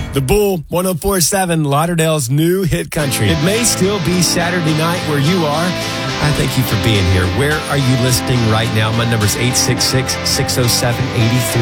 The Bull, 104.7, Lauderdale's new hit country. It may still be Saturday night where you are. I thank you for being here. Where are you listening right now? My number is 866-607-83.